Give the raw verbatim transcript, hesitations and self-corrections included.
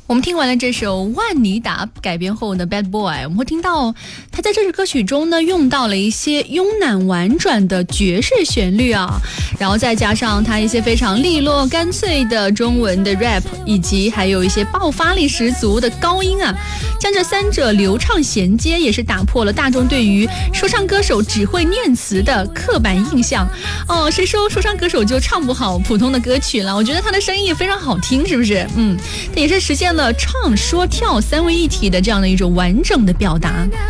我们听完了这首万妮达改编后的 Bad Boy， 我们会听到他在这首歌曲中呢用到了一些慵懒婉转的爵士旋律啊，然后再加上他一些非常利落干脆的中文的 rap， 以及还有一些爆发力十足的高音啊，将这三者流畅衔接，也是打破了大众对于说唱歌手只会念词的刻板印象。哦，谁说说唱歌手就唱不好普通的歌曲了？我觉得他的声音也非常好听，是不是？嗯，他也是实现了唱说跳三位一体的这样的一种完整的表达。